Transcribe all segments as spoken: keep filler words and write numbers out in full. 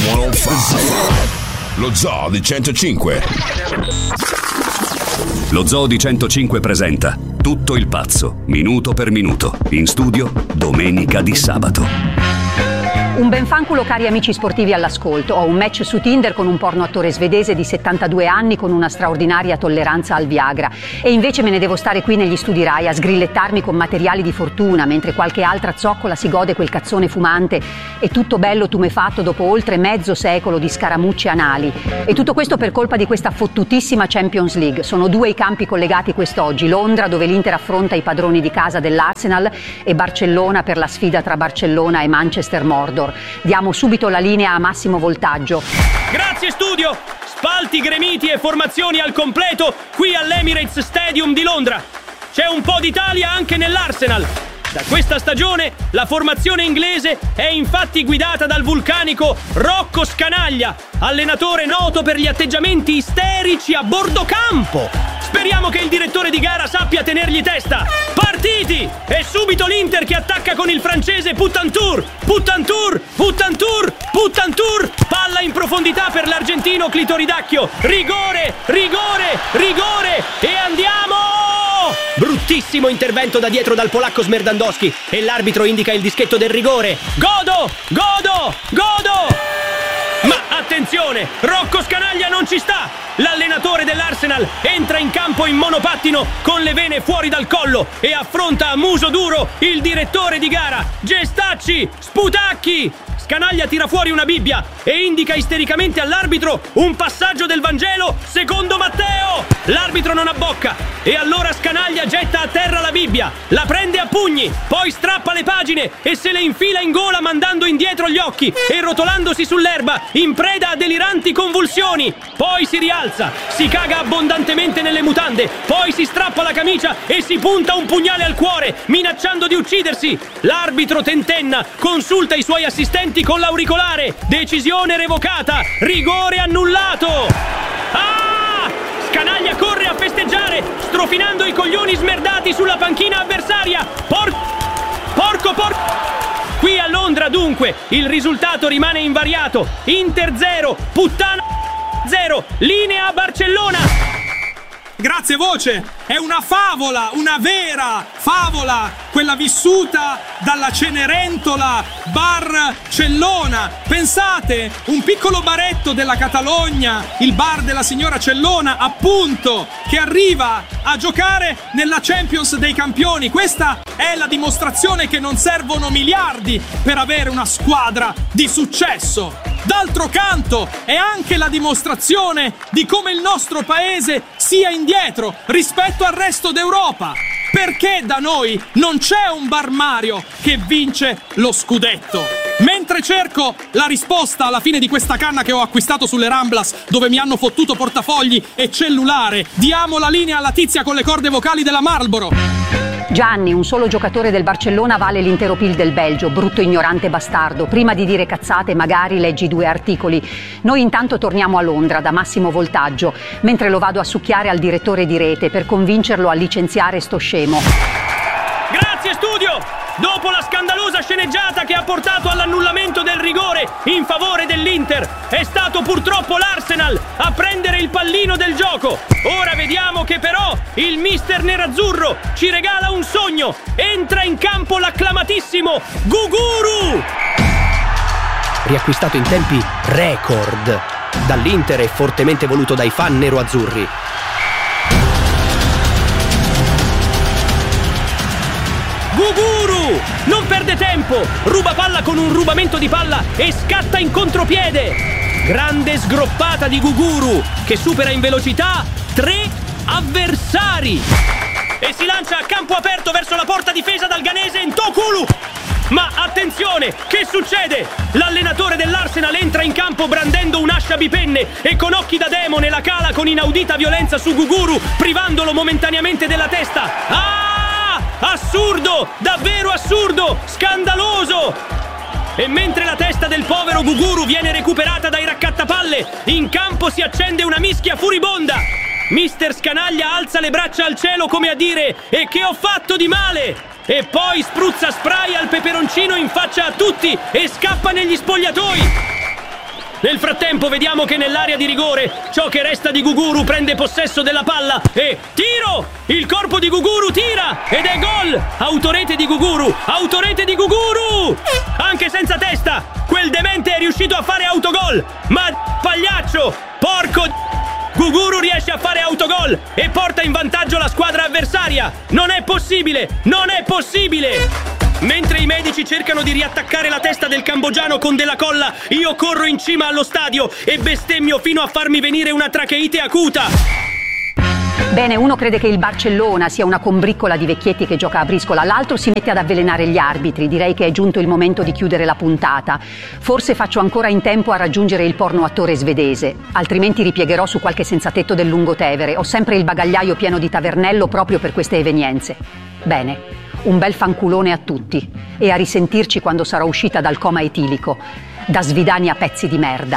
Lo Zoo di centocinque. Lo Zoo di centocinque presenta Tutto il pazzo, minuto per minuto. In studio, Domenica Di Sabato. Un benfanculo, cari amici sportivi all'ascolto. Ho un match su Tinder con un porno attore svedese di settantadue anni con una straordinaria tolleranza al Viagra. E invece me ne devo stare qui negli studi Rai a sgrillettarmi con materiali di fortuna, mentre qualche altra zoccola si gode quel cazzone fumante e tutto bello tumefatto dopo oltre mezzo secolo di scaramucce anali. E tutto questo per colpa di questa fottutissima Champions League. Sono due i campi collegati quest'oggi: Londra, dove l'Inter affronta i padroni di casa dell'Arsenal, e Barcellona per la sfida tra Barcellona e Manchester Mordor. Diamo subito la linea a massimo voltaggio. Grazie studio! Spalti gremiti e formazioni al completo qui all'Emirates Stadium di Londra. C'è un po' d'Italia anche nell'Arsenal. Da questa stagione la formazione inglese è infatti guidata dal vulcanico Rocco Scanaglia, allenatore noto per gli atteggiamenti isterici a bordo campo. Speriamo che il direttore di gara sappia tenergli testa. Partiti! E subito l'Inter che attacca con il francese Putantour. Putantour, Putantour, Putantour. Palla in profondità per l'argentino Clitoridacchio. Rigore, rigore, rigore. E andiamo! Bruttissimo intervento da dietro dal polacco Smerdandowski. E l'arbitro indica il dischetto del rigore. Godo, godo, godo! Ma attenzione, Rocco Scanaglia non ci sta! L'allenatore dell'Arsenal entra in campo in monopattino con le vene fuori dal collo e affronta a muso duro il direttore di gara, Gestacci, Sputacchi! Scanaglia tira fuori una Bibbia e indica istericamente all'arbitro un passaggio del Vangelo secondo Matteo! L'arbitro non abbocca e allora Scanaglia getta a terra la Bibbia, la prende a pugni, poi strappa le pagine e se le infila in gola mandando indietro gli occhi e rotolandosi sull'erba in preda a deliranti convulsioni. Poi si rialza, si caga abbondantemente nelle mutande, poi si strappa la camicia e si punta un pugnale al cuore, minacciando di uccidersi. L'arbitro tentenna, consulta i suoi assistenti con l'auricolare. Decisione revocata, rigore annullato. Ah! Scanaglia corre a festeggiare, strofinando i coglioni smerdati sulla panchina avversaria. Por... Porco porco... Qui a Londra dunque il risultato rimane invariato. Inter zero, puttana zero, linea Barcellona. Grazie voce, è una favola, una vera favola, quella vissuta dalla Cenerentola Barcellona. Pensate, un piccolo baretto della Catalogna, il bar della signora Cellona, appunto, che arriva a giocare nella Champions dei campioni. Questa è la dimostrazione che non servono miliardi per avere una squadra di successo. D'altro canto, è anche la dimostrazione di come il nostro paese sia indietro rispetto al resto d'Europa. Perché da noi non c'è un Bar Mario che vince lo scudetto? Mentre cerco la risposta alla fine di questa canna che ho acquistato sulle Ramblas, dove mi hanno fottuto portafogli e cellulare, diamo la linea alla tizia con le corde vocali della Marlboro. Gianni, un solo giocatore del Barcellona vale l'intero P I L del Belgio, brutto ignorante bastardo. Prima di dire cazzate magari leggi due articoli. Noi intanto torniamo a Londra da Massimo Voltaggio, mentre lo vado a succhiare al direttore di rete per convincerlo a licenziare sto scemo. Grazie studio! Dopo la scandalosa sceneggiata che ha portato all'annullamento del rigore in favore dell'Inter, è stato purtroppo l'Arsenal a prendere il pallino del gioco. Ora vediamo che però il mister nerazzurro ci regala un sogno. Entra in campo l'acclamatissimo Guguru! Riacquistato in tempi record dall'Inter e fortemente voluto dai fan nero-azzurri. Guguru! Non perde tempo! Ruba palla con un rubamento di palla e scatta in contropiede! Grande sgroppata di Guguru che supera in velocità tre avversari! E si lancia a campo aperto verso la porta difesa dal ghanese Ntokulu! Ma attenzione, che succede? L'allenatore dell'Arsenal entra in campo brandendo un'ascia bipenne e con occhi da demone la cala con inaudita violenza su Guguru, privandolo momentaneamente della testa. Ah! Assurdo! Davvero assurdo! Scandaloso! E mentre la testa del povero Guguru viene recuperata dai raccattapalle, in campo si accende una mischia furibonda. Mister Scanaglia alza le braccia al cielo come a dire: e che ho fatto di male? E poi spruzza spray al peperoncino in faccia a tutti e scappa negli spogliatoi. Nel frattempo vediamo che nell'area di rigore ciò che resta di Guguru prende possesso della palla e tiro! Il corpo di Guguru tira ed è gol! Autorete di Guguru! Autorete di Guguru! Anche senza testa! Quel demente è riuscito a fare autogol! Ma pagliaccio! Porco Guguru riesce a fare autogol e porta in vantaggio la squadra avversaria! Non è possibile! Non è possibile! Mentre i medici cercano di riattaccare la testa del cambogiano con della colla, io corro in cima allo stadio e bestemmio fino a farmi venire una tracheite acuta. Bene, uno crede che il Barcellona sia una combriccola di vecchietti che gioca a briscola, l'altro si mette ad avvelenare gli arbitri. Direi che è giunto il momento di chiudere la puntata. Forse faccio ancora in tempo a raggiungere il porno attore svedese, altrimenti ripiegherò su qualche senzatetto del Lungotevere. Ho sempre il bagagliaio pieno di tavernello proprio per queste evenienze. Bene. Un bel fanculone a tutti e a risentirci quando sarò uscita dal coma etilico. Da Svidani a pezzi di merda.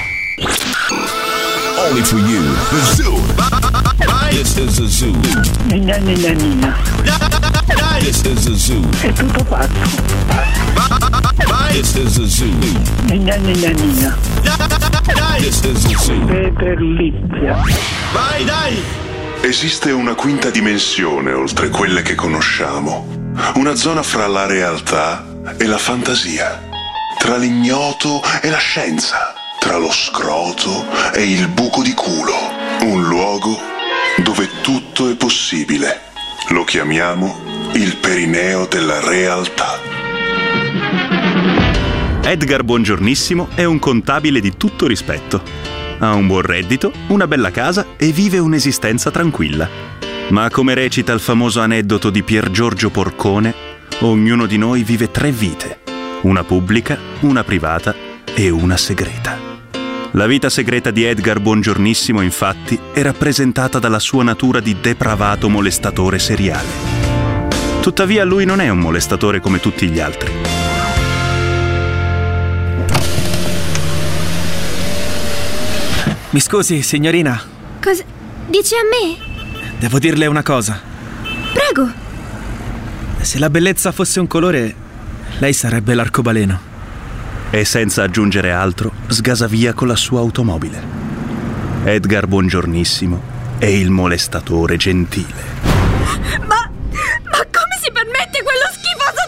Only for you, the zoo. This is the zoo. Nina, nina, nina. This is the zoo. È tutto fatto. This is the zoo. Nina, nina, nina. This is the zoo. Peperlizia. Vai, dai! Esiste una quinta dimensione oltre quelle che conosciamo, una zona fra la realtà e la fantasia, tra l'ignoto e la scienza, tra lo scroto e il buco di culo, un luogo dove tutto è possibile. Lo chiamiamo il perineo della realtà. Edgar Buongiornissimo è un contabile di tutto rispetto. Ha un buon reddito, una bella casa e vive un'esistenza tranquilla. Ma come recita il famoso aneddoto di Pier Giorgio Porcone, ognuno di noi vive tre vite, una pubblica, una privata e una segreta. La vita segreta di Edgar Buongiornissimo, infatti, è rappresentata dalla sua natura di depravato molestatore seriale. Tuttavia lui non è un molestatore come tutti gli altri. Mi scusi, signorina. Cosa? Dici a me? Devo dirle una cosa. Prego. Se la bellezza fosse un colore, lei sarebbe l'arcobaleno. E senza aggiungere altro, sgasa via con la sua automobile. Edgar Buongiornissimo è il molestatore gentile. Ma... ma come si permette quello schifoso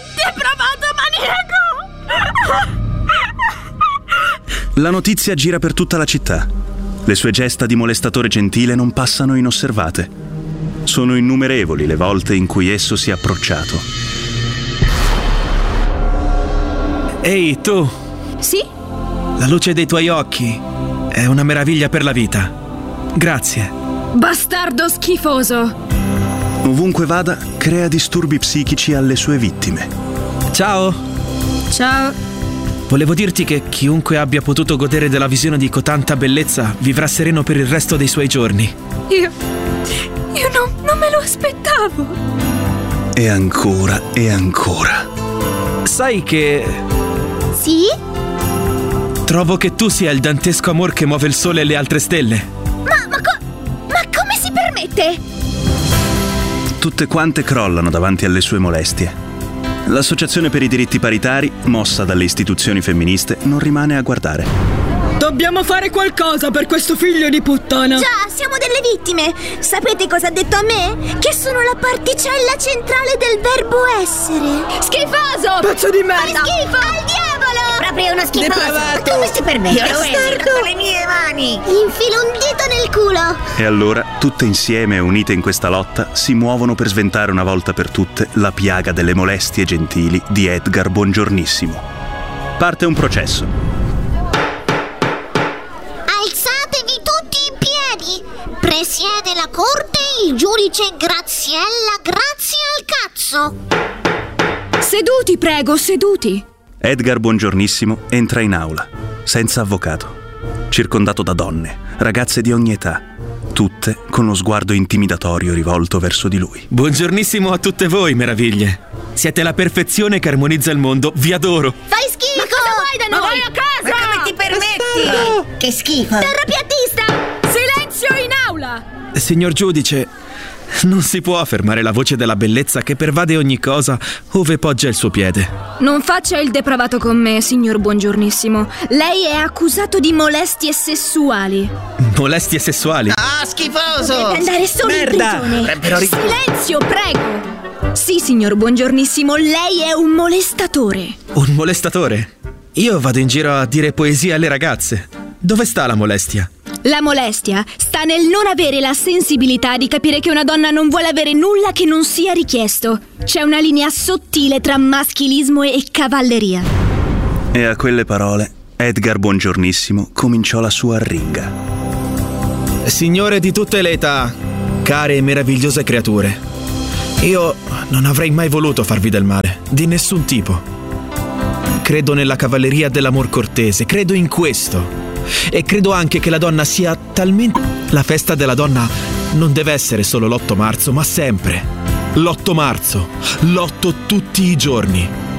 depravato maniaco? La notizia gira per tutta la città. Le sue gesta di molestatore gentile non passano inosservate. Sono innumerevoli le volte in cui esso si è approcciato. Ehi, tu! Sì? La luce dei tuoi occhi è una meraviglia per la vita. Grazie. Bastardo schifoso! Ovunque vada, crea disturbi psichici alle sue vittime. Ciao! Ciao! Volevo dirti che chiunque abbia potuto godere della visione di cotanta bellezza vivrà sereno per il resto dei suoi giorni. Io... io non, non me lo aspettavo. E ancora e ancora. Sai che... Sì? Trovo che tu sia il dantesco amor che muove il sole e le altre stelle. Ma, ma, co- ma come si permette? Tutte quante crollano davanti alle sue molestie. L'associazione per i diritti paritari, mossa dalle istituzioni femministe, non rimane a guardare. Dobbiamo fare qualcosa per questo figlio di puttana. Già, siamo delle vittime. Sapete cosa ha detto a me? Che sono la particella centrale del verbo essere. Schifoso! Pezzo di merda! Fai schifo! Al diavolo! Proprio uno schifoso! Depravato! Come si permette? Io lo Bastardo! Con le mie mani! Infilo un dito nel culo! E allora, tutte insieme e unite in questa lotta, si muovono per sventare una volta per tutte la piaga delle molestie gentili di Edgar Buongiornissimo. Parte un processo. Alzatevi tutti in piedi! Presiede la corte il giudice Graziella Grazie al cazzo! Seduti, prego, seduti! Edgar Buongiornissimo entra in aula, senza avvocato, circondato da donne, ragazze di ogni età, tutte con lo sguardo intimidatorio rivolto verso di lui. Buongiornissimo a tutte voi, meraviglie. Siete la perfezione che armonizza il mondo, vi adoro. Fai schifo! Ma cosa vuoi da noi? Ma vai a casa! Ma come ti permetti? Che schifo! Terrapiattista! Silenzio in aula! Signor giudice, Non si può fermare la voce della bellezza che pervade ogni cosa ove poggia il suo piede. Non faccia il depravato con me, signor Buongiornissimo. Lei è accusato di molestie sessuali. Molestie sessuali? Ah, schifoso! Deve andare solo Merda! in prigione. Eh, però ri- Silenzio, prego! Sì, signor Buongiornissimo, lei è un molestatore. Un molestatore? Io vado in giro a dire poesie alle ragazze. Dove sta la molestia? La molestia sta nel non avere la sensibilità di capire che una donna non vuole avere nulla che non sia richiesto. C'è una linea sottile tra maschilismo e cavalleria. E a quelle parole Edgar Buongiornissimo cominciò la sua arringa. Signore di tutte le età, care e meravigliose creature, io non avrei mai voluto farvi del male, di nessun tipo. Credo nella cavalleria dell'amor cortese, credo in questo. E credo anche che la donna sia talmente... La festa della donna non deve essere solo l'otto marzo, ma sempre. L'otto marzo, l'otto tutti i giorni.